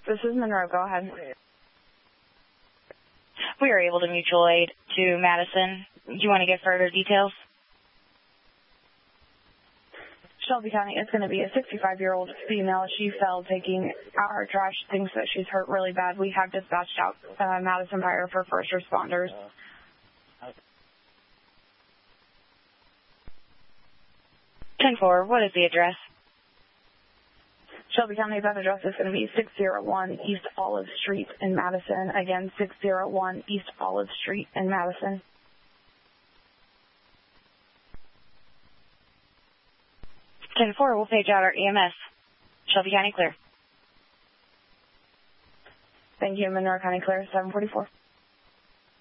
This is Monroe. Go ahead. We are able to mutual aid to Madison. Do you want to get further details? Shelby County is going to be a 65-year-old female. She fell taking out her trash. Thinks that she's hurt really bad. We have dispatched out Madison Fire for first responders. 10-4, what is the address? Shelby County's address is going to be 601 East Olive Street in Madison. Again, 601 East Olive Street in Madison. 10-4, we'll page out our EMS. Shelby County clear. Thank you, Monroe County clear, 744.